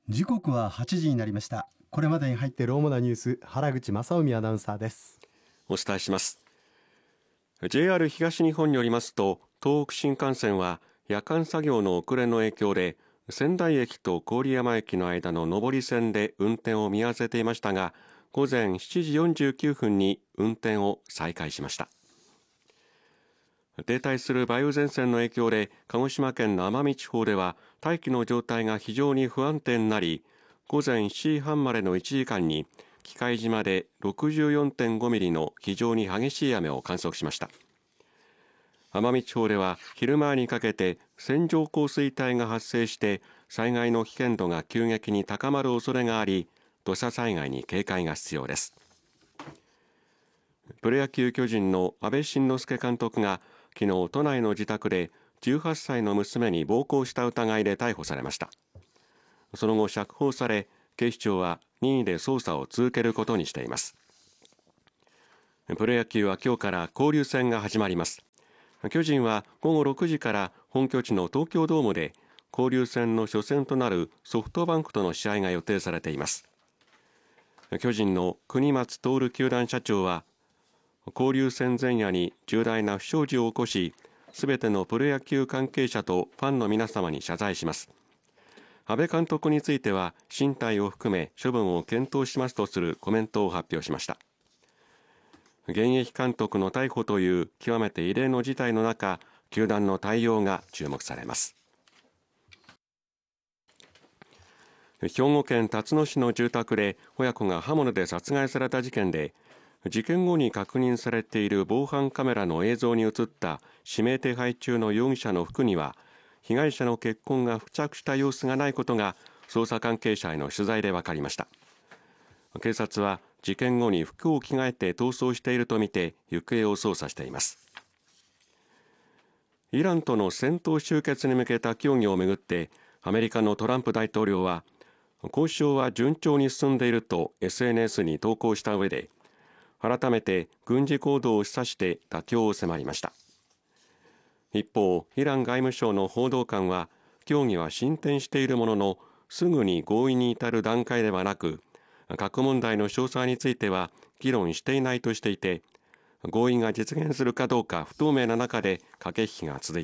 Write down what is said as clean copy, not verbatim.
時刻は8時になりました。これまでに入っている主なニュース、原口正臣アナウンサーです。 お伝えします。 JR 東日本によりますと、東北新幹線は夜間作業の遅れの影響で仙台駅と郡山駅の間の上り線で運転を見合わせていましたが、午前7時49分に運転を再開しました。停滞する梅雨前線の影響で鹿児島県の奄美地方では大気の状態が非常に不安定になり、午前7時半までの1時間に喜界島で 64.5 ミリの非常に激しい雨を観測しました。奄美地方では昼前にかけて線状降水帯が発生して災害の危険度が急激に高まる恐れがあり、土砂災害に警戒が必要です。プロ野球巨人の阿部慎之助監督が昨日都内の自宅で18歳の娘に暴行した疑いで逮捕されました。その後釈放され、警視庁は任意で捜査を続けることにしています。プロ野球は今日から交流戦が始まります。巨人は午後6時から本拠地の東京ドームで交流戦の初戦となるソフトバンクとの試合が予定されています。巨人の國松徹球団社長は、交流戦前夜に重大な不祥事を起こし、すべてのプロ野球関係者とファンの皆様に謝罪します。阿部監督については進退を含め処分を検討しますとするコメントを発表しました。現役監督の逮捕という極めて異例の事態の中、球団の対応が注目されます。兵庫県たつの市の住宅で親子が刃物で殺害された事件で、事件後に確認されている防犯カメラの映像に映った指名手配中の容疑者の服には被害者の血痕が付着した様子がないことが捜査関係者への取材で分かりました。警察は事件後に服を着替えて逃走しているとみて行方を捜査しています。イランとの戦闘終結に向けた協議をめぐってアメリカのトランプ大統領は、交渉は順調に進んでいると SNS に投稿した上で、改めて軍事行動を示唆して妥協を迫りました。一方、イラン外務省の報道官は、協議は進展しているもののすぐに合意に至る段階ではなく、核問題の詳細については議論していないとしていて、合意が実現するかどうか不透明な中で駆け引きが続い